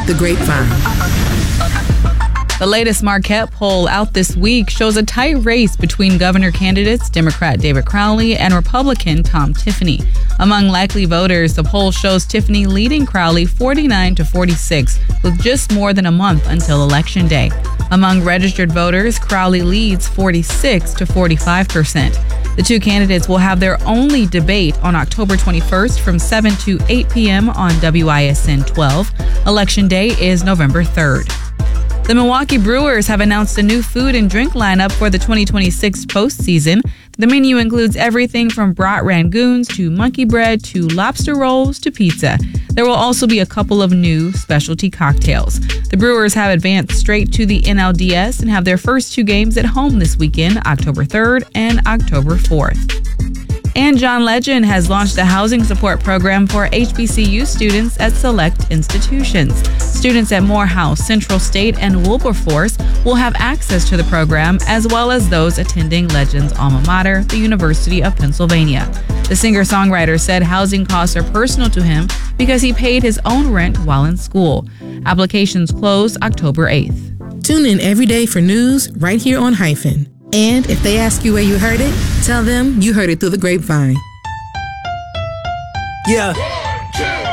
The Grapevine. The latest Marquette poll out this week shows a tight race between governor candidates Democrat David Crowley and Republican Tom Tiffany. Among likely voters, the poll shows Tiffany leading Crowley 49-46 with just more than a month until Election Day. Among registered voters, Crowley leads 46-45%. The two candidates will have their only debate on October 21st from 7 to 8 p.m. on WISN 12. Election Day is November 3rd. The Milwaukee Brewers have announced a new food and drink lineup for the 2026 postseason. The menu includes everything from brat rangoons to monkey bread to lobster rolls to pizza. There will also be a couple of new specialty cocktails. The Brewers have advanced straight to the NLDS and have their first two games at home this weekend, October 3rd and October 4th. And John Legend has launched a housing support program for HBCU students at select institutions. Students at Morehouse, Central State, and Wilberforce will have access to the program, as well as those attending Legend's alma mater, the University of Pennsylvania. The singer-songwriter said housing costs are personal to him because he paid his own rent while in school. Applications close October 8th. Tune in every day for news right here on Hyphen. And if they ask you where you heard it, tell them you heard it through the grapevine. Yeah.